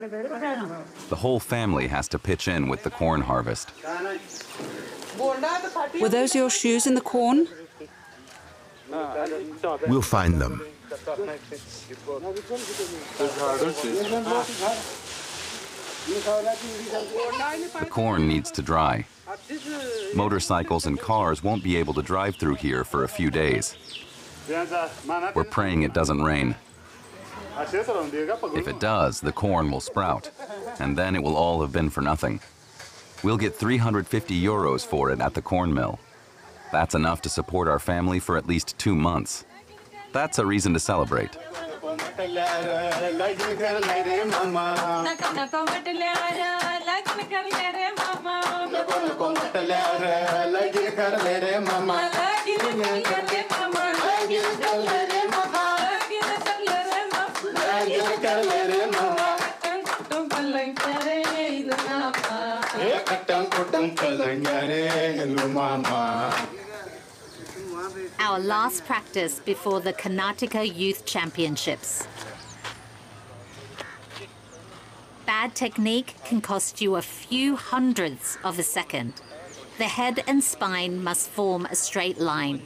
The whole family has to pitch in with the corn harvest. Were those your shoes in the corn? We'll find them. The corn needs to dry. Motorcycles and cars won't be able to drive through here for a few days. We're praying it doesn't rain. If it does, the corn will sprout, and then it will all have been for nothing. We'll get 350 euros for it at the corn mill. That's enough to support our family for at least 2 months. That's a reason to celebrate. Our last practice before the Karnataka Youth Championships. Bad technique can cost you a few hundredths of a second. The head and spine must form a straight line.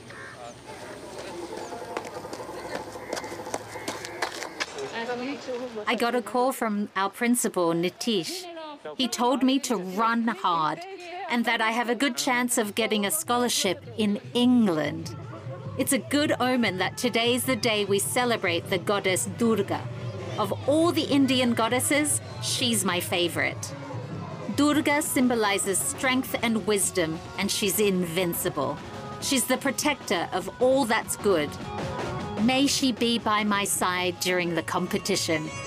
I got a call from our principal, Nitish. He told me to run hard and that I have a good chance of getting a scholarship in England. It's a good omen that today's the day we celebrate the goddess Durga. Of all the Indian goddesses, she's my favorite. Durga symbolizes strength and wisdom, and she's invincible. She's the protector of all that's good. May she be by my side during the competition.